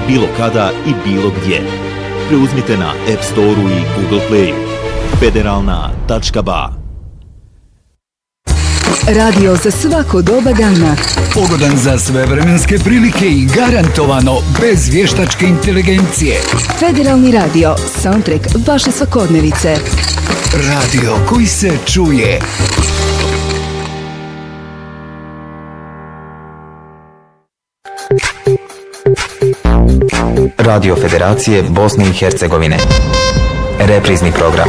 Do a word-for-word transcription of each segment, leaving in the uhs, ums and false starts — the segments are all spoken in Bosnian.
bilo kada i bilo gdje. Preuzmite na App Store-u i Google Playu. Federalna tačka ba. Radio za svako doba dana. Pogodan za sve vremenske prilike i garantovano bez vještačke inteligencije. Federalni radio, soundtrack vaše svakodnevice. Radio koji se čuje. Radio Federacije Bosne i Hercegovine. Reprizni program.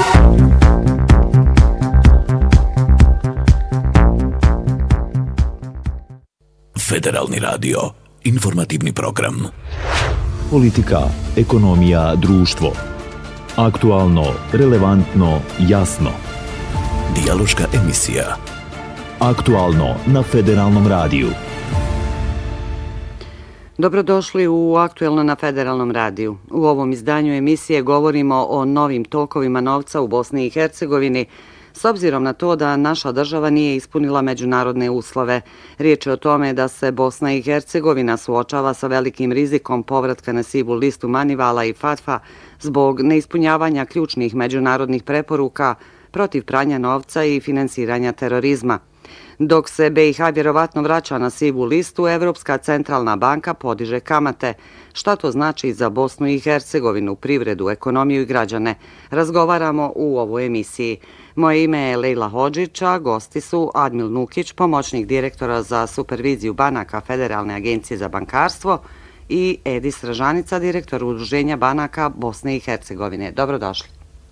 Federalni radio, informativni program. Politika, ekonomija, društvo. Aktualno, relevantno, jasno. Dijaloška emisija. Aktualno na Federalnom radiju. Dobrodošli u Aktualno na Federalnom radiju. U ovom izdanju emisije govorimo o novim tokovima novca u Bosni i Hercegovini, s obzirom na to da naša država nije ispunila međunarodne uslove. Riječ je o tome da se Bosna i Hercegovina suočava sa velikim rizikom povratka na sivu listu Manivala i Fatfa zbog neispunjavanja ključnih međunarodnih preporuka protiv pranja novca i finansiranja terorizma. Dok se B i H vjerovatno vraća na sivu listu, Evropska centralna banka podiže kamate. Šta to znači za Bosnu i Hercegovinu, privredu, ekonomiju i građane? Razgovaramo u ovoj emisiji. Moje ime je Lejla Hodžića, gosti su Admil Nukić, pomoćnik direktora za superviziju banaka Federalne agencije za bankarstvo, i Edis Ražanica, direktor Udruženja banaka Bosne i Hercegovine. Dobrodošli.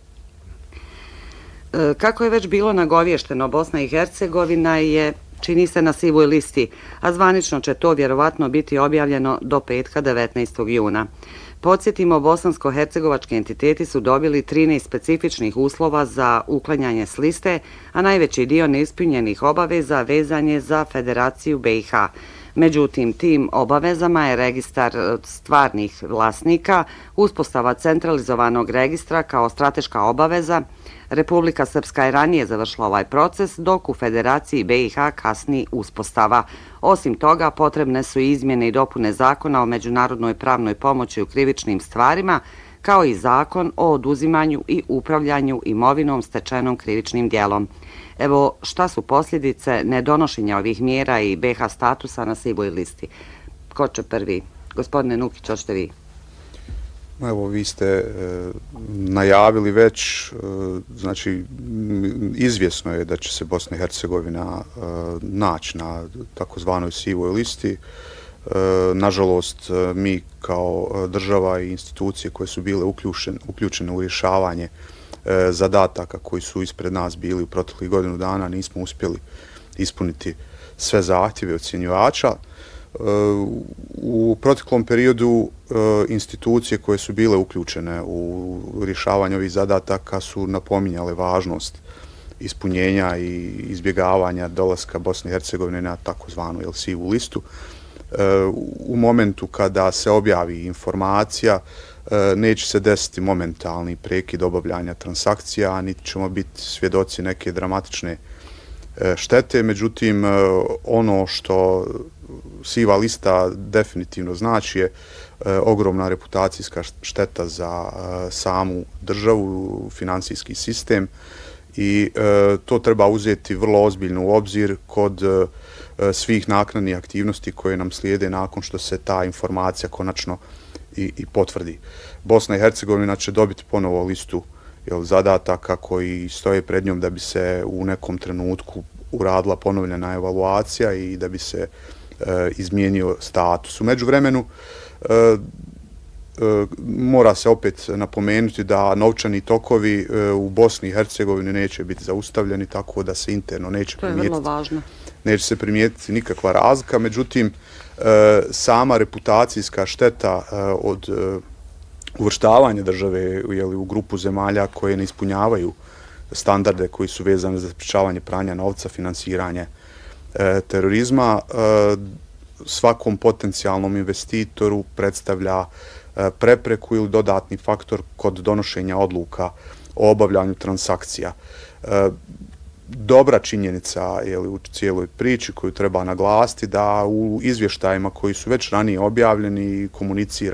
Kako je već bilo nagovješteno, Bosna i Hercegovina je, čini se, na sivoj listi, a zvanično će to vjerovatno biti objavljeno do petka devetnaestog juna. Podsjetimo, bosansko-hercegovački entiteti su dobili trinaest specifičnih uslova za uklanjanje s liste, a najveći dio neispunjenih obaveza vezan je za Federaciju B i H. Međutim, tim obavezama je registar stvarnih vlasnika, uspostava centralizovanog registra kao strateška obaveza. Republika Srpska je ranije završila ovaj proces, dok u Federaciji B i H kasni uspostava. Osim toga, potrebne su izmjene i dopune zakona o međunarodnoj pravnoj pomoći u krivičnim stvarima, kao i zakon o oduzimanju i upravljanju imovinom stečenom krivičnim djelom. Evo, šta su posljedice nedonošenja ovih mjera i B i H statusa na sivoj listi? Ko će prvi? Gospodine Nukić, hoćete vi? Evo, vi ste e, najavili već, e, znači izvjesno je da će se Bosna i Hercegovina e, naći na takozvanoj sivoj listi. E, nažalost, mi kao država i institucije koje su bile uključene, uključene u rješavanje e, zadataka koji su ispred nas bili u proteklih godinu dana, nismo uspjeli ispuniti sve zahtjeve ocjenjivača. U proteklom periodu institucije koje su bile uključene u rješavanje ovih zadataka su napominjale važnost ispunjenja i izbjegavanja dolaska Bosne i Hercegovine na takozvanu sivu listu. U momentu kada se objavi informacija, neće se desiti momentalni prekid obavljanja transakcija, niti ćemo biti svjedoci neke dramatične štete. Međutim, ono što siva lista definitivno znači je e, ogromna reputacijska šteta za e, samu državu, financijski sistem, i e, to treba uzeti vrlo ozbiljno u obzir kod e, svih naknadnih aktivnosti koje nam slijede nakon što se ta informacija konačno i, i potvrdi. Bosna i Hercegovina će dobiti ponovo listu jel, zadataka koji stoje pred njom da bi se u nekom trenutku uradila ponovljena evaluacija i da bi se e, izmijenio status. U međuvremenu e, e, mora se opet napomenuti da novčani tokovi e, u Bosni i Hercegovini neće biti zaustavljeni, tako da se interno neće primijetiti. To je vrlo važno. Neće se primijetiti nikakva razlika, međutim e, sama reputacijska šteta e, od e, uvrštavanja države jeli, u grupu zemalja koje ne ispunjavaju standarde koji su vezani za sprečavanje pranja novca, finansiranje e, terorizma, e, svakom potencijalnom investitoru predstavlja e, prepreku ili dodatni faktor kod donošenja odluka o obavljanju transakcija. E, dobra činjenica jeli, u cijeloj priči koju treba naglasiti da u izvještajima koji su već ranije objavljeni i komunicirani